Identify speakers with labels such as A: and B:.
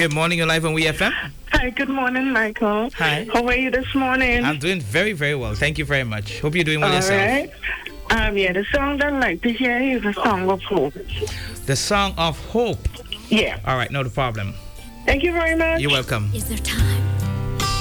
A: Good morning, you're live on WeFM.
B: Hi, good morning, Michael.
A: Hi.
B: How are you this morning?
A: I'm doing very, very well. Thank you very much. Hope you're doing well
B: All
A: yourself.
B: right. Yeah, the song that I like to hear is a song of hope.
A: The Song of Hope.
B: Yeah.
A: All right, no problem.
B: Thank you very much.
A: You're welcome.
C: Is there time